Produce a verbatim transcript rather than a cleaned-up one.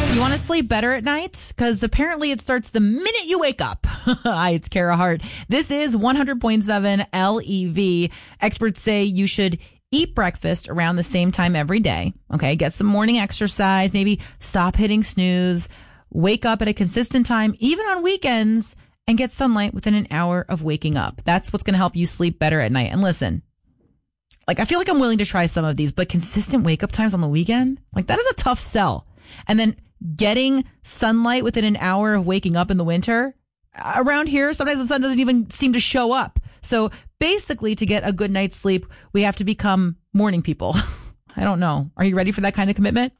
You want to sleep better at night? Because apparently it starts the minute you wake up. Hi, it's Kara Hart. This is one hundred point seven L E V. Experts say you should eat breakfast around the same time every day. Okay, get some morning exercise, maybe stop hitting snooze, wake up at a consistent time, even on weekends, and get sunlight within an hour of waking up. That's what's going to help you sleep better at night. And listen, like I feel like I'm willing to try some of these, but consistent wake up times on the weekend, like that is a tough sell. And then getting sunlight within an hour of waking up in the winter, around here, sometimes the sun doesn't even seem to show up. So basically, to get a good night's sleep, we have to become morning people. I don't know. Are you ready for that kind of commitment?